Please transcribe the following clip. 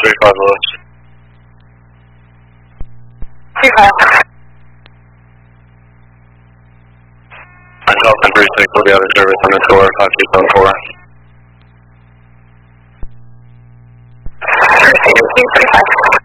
35 Lewis. 35. Myself and 36 will be out of service on the tour, 5274. 35.